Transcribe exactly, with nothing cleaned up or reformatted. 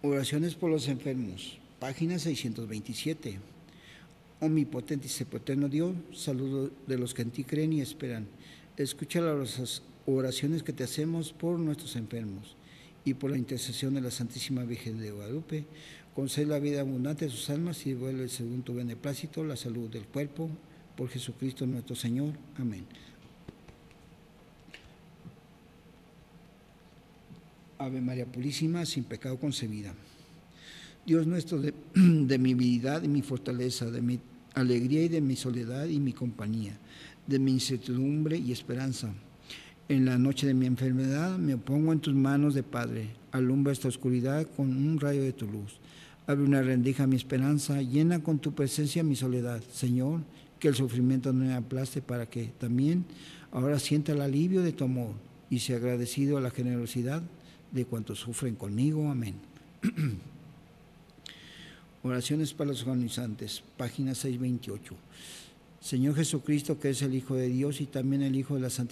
Oraciones por los enfermos, página seiscientos veintisiete. Omnipotente y sempiterno Dios, saludo de los que en ti creen y esperan. Escucha las oraciones que te hacemos por nuestros enfermos y por la intercesión de la Santísima Virgen de Guadalupe. Concede la vida abundante a sus almas y devuelve según tu beneplácito la salud del cuerpo. Por Jesucristo nuestro Señor. Amén. Ave María Purísima, sin pecado concebida. Dios nuestro, de, de mi vida y mi fortaleza, de mi alegría y de mi soledad y mi compañía, de mi incertidumbre y esperanza. En la noche de mi enfermedad me pongo en tus manos de Padre. Alumbra esta oscuridad con un rayo de tu luz. Abre una rendija a mi esperanza, llena con tu presencia mi soledad. Señor, que el sufrimiento no me aplaste para que también ahora sienta el alivio de tu amor y sea agradecido a la generosidad de cuantos sufren conmigo. Amén. Oraciones para los agonizantes, página seiscientos veintiocho. Señor Jesucristo, que es el Hijo de Dios y también el Hijo de la Santísima